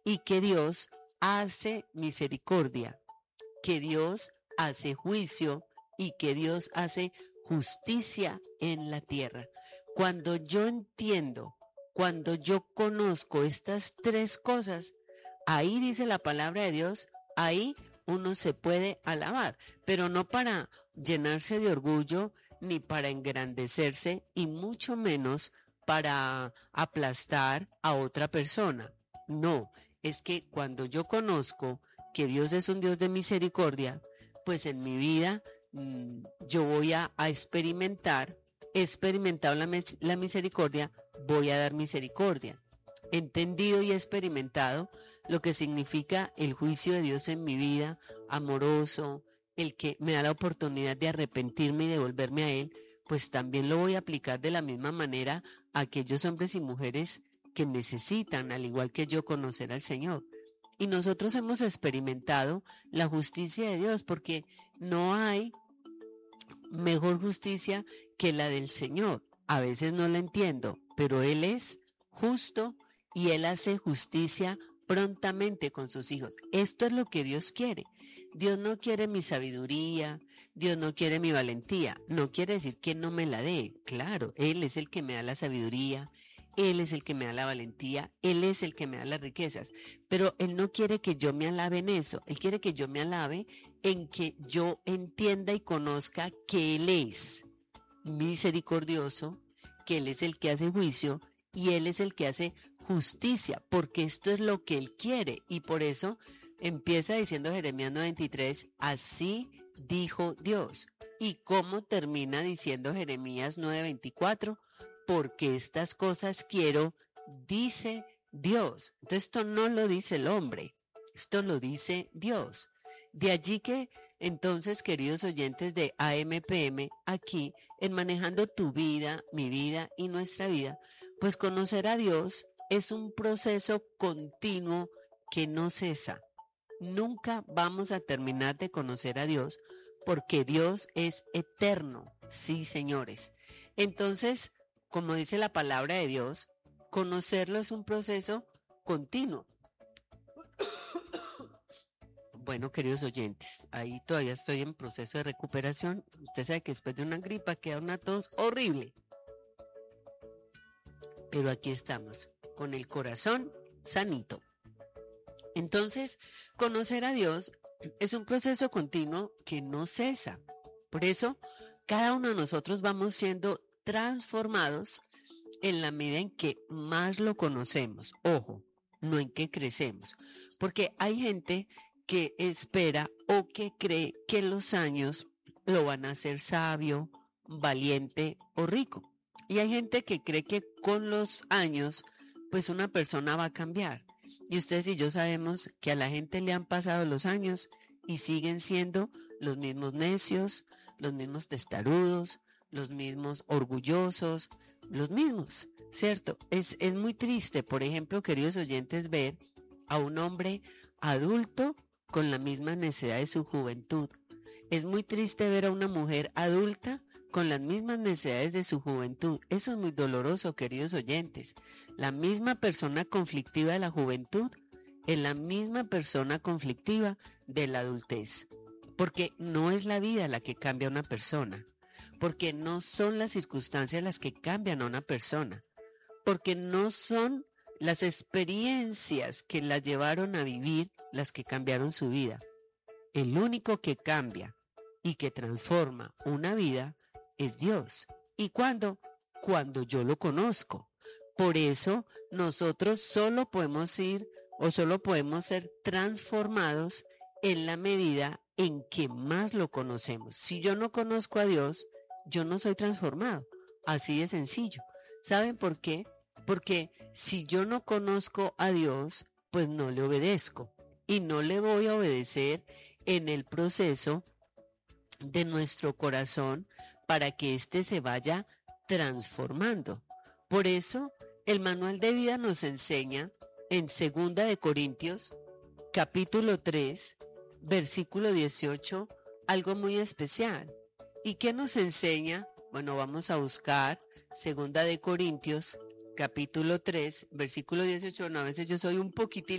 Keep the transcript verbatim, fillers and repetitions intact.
y que Dios hace misericordia, que Dios hace juicio y que Dios hace justicia en la tierra. Cuando yo entiendo, cuando yo conozco estas tres cosas, ahí dice la palabra de Dios, ahí uno se puede alabar, pero no para llenarse de orgullo, ni para engrandecerse, y mucho menos para aplastar a otra persona. No, es que cuando yo conozco que Dios es un Dios de misericordia, pues en mi vida mmm, yo voy a, a experimentar, he experimentado la, la misericordia, voy a dar misericordia. He entendido y he experimentado lo que significa el juicio de Dios en mi vida, amoroso, el que me da la oportunidad de arrepentirme y de volverme a Él, pues también lo voy a aplicar de la misma manera a aquellos hombres y mujeres que necesitan, al igual que yo, conocer al Señor. Y nosotros hemos experimentado la justicia de Dios, porque no hay mejor justicia que la del Señor. A veces no la entiendo, pero Él es justo y Él hace justicia prontamente con sus hijos. Esto es lo que Dios quiere. Dios no quiere mi sabiduría, Dios no quiere mi valentía. No quiere decir que no me la dé. Claro, Él es el que me da la sabiduría, Él es el que me da la valentía, Él es el que me da las riquezas. Pero Él no quiere que yo me alabe en eso. Él quiere que yo me alabe en que yo entienda y conozca que Él es misericordioso, que Él es el que hace juicio y Él es el que hace justicia, porque esto es lo que Él quiere. Y por eso empieza diciendo Jeremías nueve veintitrés, así dijo Dios. ¿Y cómo termina diciendo Jeremías nueve veinticuatro? Porque estas cosas quiero, dice Dios. Entonces esto no lo dice el hombre, esto lo dice Dios. De allí que entonces, queridos oyentes de A M P M, aquí en Manejando tu Vida, mi vida y nuestra vida, pues conocer a Dios es un proceso continuo que no cesa. Nunca vamos a terminar de conocer a Dios porque Dios es eterno. Sí, señores. Entonces, como dice la palabra de Dios, conocerlo es un proceso continuo. Bueno, queridos oyentes, ahí todavía estoy en proceso de recuperación. Usted sabe que después de una gripa queda una tos horrible. Pero aquí estamos, con el corazón sanito. Entonces, conocer a Dios es un proceso continuo que no cesa. Por eso, cada uno de nosotros vamos siendo transformados en la medida en que más lo conocemos. Ojo, no en que crecemos. Porque hay gente que espera o que cree que los años lo van a hacer sabio, valiente o rico. Y hay gente que cree que con los años, pues una persona va a cambiar. Y ustedes y yo sabemos que a la gente le han pasado los años y siguen siendo los mismos necios, los mismos testarudos, los mismos orgullosos, los mismos, ¿cierto? Es, es muy triste, por ejemplo, queridos oyentes, ver a un hombre adulto con la misma necedad de su juventud. Es muy triste ver a una mujer adulta con las mismas necesidades de su juventud. Eso es muy doloroso, queridos oyentes. La misma persona conflictiva de la juventud es la misma persona conflictiva de la adultez. Porque no es la vida la que cambia a una persona. Porque no son las circunstancias las que cambian a una persona. Porque no son las experiencias que la llevaron a vivir las que cambiaron su vida. El único que cambia y que transforma una vida es Dios. ¿Y cuándo? Cuando yo lo conozco. Por eso nosotros solo podemos ir o solo podemos ser transformados en la medida en que más lo conocemos. Si yo no conozco a Dios, yo no soy transformado. Así de sencillo. ¿Saben por qué? Porque si yo no conozco a Dios, pues no le obedezco. Y no le voy a obedecer en el proceso de nuestro corazón para que éste se vaya transformando. Por eso, el manual de vida nos enseña en segunda de Corintios, capítulo tres, versículo dieciocho, algo muy especial. ¿Y qué nos enseña? Bueno, vamos a buscar segunda de Corintios, capítulo tres, versículo dieciocho. No, a veces yo soy un poquitín